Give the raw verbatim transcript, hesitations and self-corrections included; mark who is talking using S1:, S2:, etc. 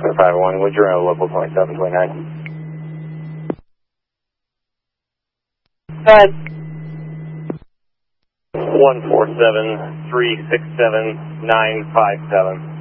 S1: five one, Woodrow, local twenty-seven twenty-nine.
S2: Go ahead.
S1: one four seven, three six seven, nine five seven.